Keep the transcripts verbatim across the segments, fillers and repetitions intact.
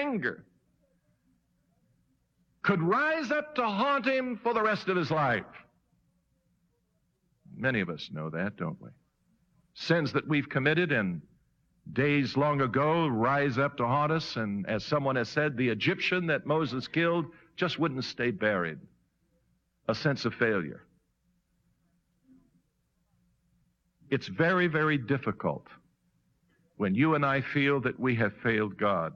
anger could rise up to haunt him for the rest of his life. Many of us know that, don't we? Sins that we've committed in days long ago rise up to haunt us, and as someone has said, the Egyptian that Moses killed just wouldn't stay buried. A sense of failure. It's very, very difficult when you and I feel that we have failed God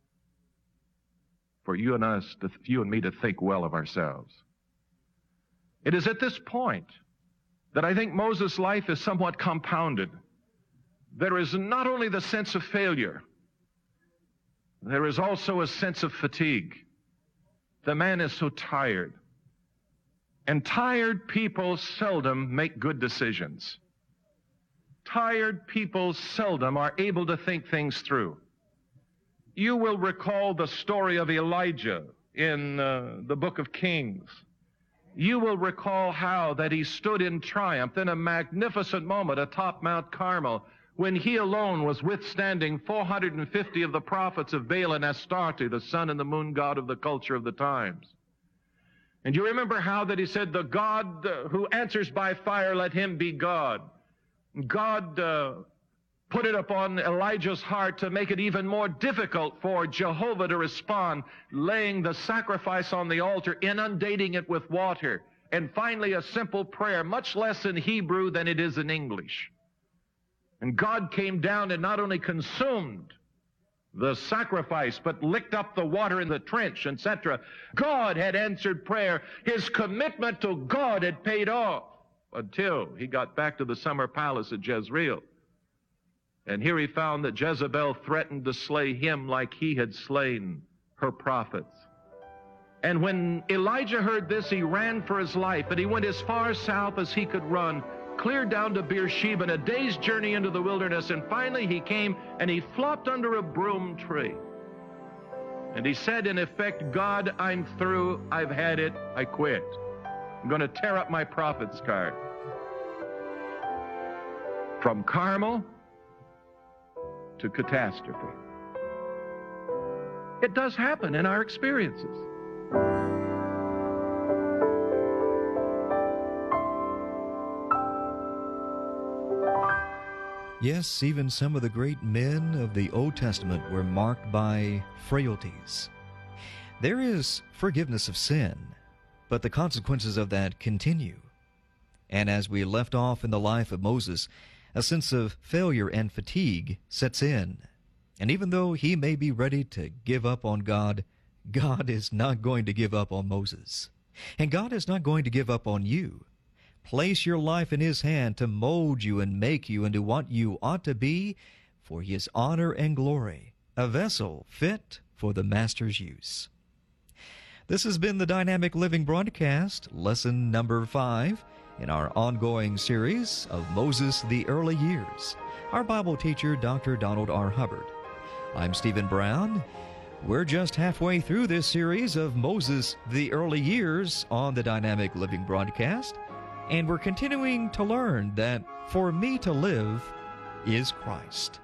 for you and us, to, you and me to think well of ourselves. It is at this point that I think Moses' life is somewhat compounded. There is not only the sense of failure, there is also a sense of fatigue. The man is so tired. And tired people seldom make good decisions. Tired people seldom are able to think things through. You will recall the story of Elijah in uh, the book of Kings. You will recall how that he stood in triumph in a magnificent moment atop Mount Carmel when he alone was withstanding four hundred fifty of the prophets of Baal and Astarte, the sun and the moon god of the culture of the times. And you remember how that he said, the God uh, who answers by fire, let him be God. God uh, put it upon Elijah's heart to make it even more difficult for Jehovah to respond, laying the sacrifice on the altar, inundating it with water, and finally a simple prayer, much less in Hebrew than it is in English. And God came down and not only consumed the sacrifice, but licked up the water in the trench, et cetera. God had answered prayer. His commitment to God had paid off until he got back to the summer palace at Jezreel. And here he found that Jezebel threatened to slay him like he had slain her prophets. And when Elijah heard this, he ran for his life, and he went as far south as he could run, clear down to Beersheba, and a day's journey into the wilderness, and finally he came and he flopped under a broom tree. And he said, in effect, God, I'm through, I've had it, I quit. I'm going to tear up my prophet's card. From Carmel to catastrophe. It does happen in our experiences. Yes, even some of the great men of the Old Testament were marked by frailties. There is forgiveness of sin, but the consequences of that continue. And as we left off in the life of Moses, a sense of failure and fatigue sets in. And even though he may be ready to give up on God, God is not going to give up on Moses. And God is not going to give up on you. Place your life in his hand to mold you and make you into what you ought to be for his honor and glory, a vessel fit for the master's use. This has been the Dynamic Living Broadcast, lesson number five in our ongoing series of Moses, the Early Years. Our Bible teacher, Doctor Donald R. Hubbard. I'm Stephen Brown. We're just halfway through this series of Moses, the Early Years on the Dynamic Living Broadcast. And we're continuing to learn that for me to live is Christ.